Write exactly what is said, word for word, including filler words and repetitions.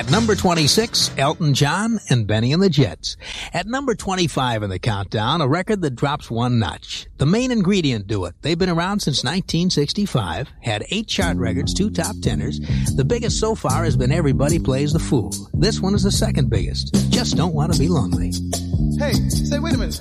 At number twenty-six, Elton John and Benny and the Jets. At number twenty-five in the countdown, a record that drops one notch. The Main Ingredient Duet. They've been around since nineteen sixty-five, had eight chart records, two top teners. The biggest so far has been Everybody Plays the Fool. This one is the second biggest. Just Don't Want to Be Lonely. Hey, say, wait a minute.